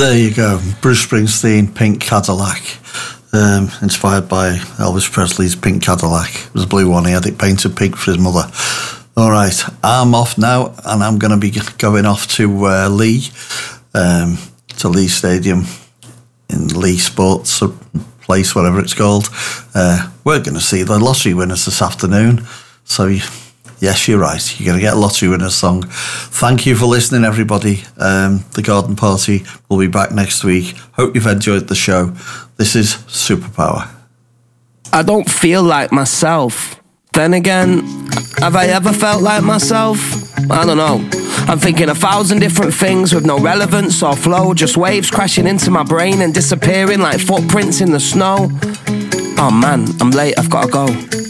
There you go. Bruce Springsteen, Pink Cadillac. Inspired by Elvis Presley's Pink Cadillac. It was a blue one. He had it painted pink for his mother. All right, I'm off now, and I'm going to be going off to Lee Stadium in Lee Sports Place, whatever it's called. We're going to see the lottery winners this afternoon. So, yes, you're right. You're going to get a lottery winners song. Thank you for listening, everybody. The Garden Party will be back next week. Hope you've enjoyed the show. This is Superpower. I don't feel like myself. Then again, have I ever felt like myself? I don't know. I'm thinking 1,000 different things with no relevance or flow. Just waves crashing into my brain and disappearing like footprints in the snow. Oh man, I'm late, I've got to go.